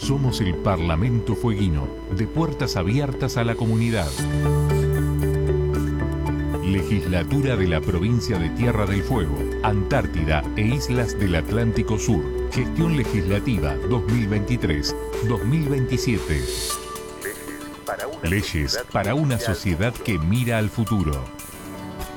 Somos el Parlamento Fueguino, de puertas abiertas a la comunidad. Legislatura de la Provincia de Tierra del Fuego, Antártida e Islas del Atlántico Sur. Gestión Legislativa 2023-2027. Leyes para una sociedad que mira al futuro.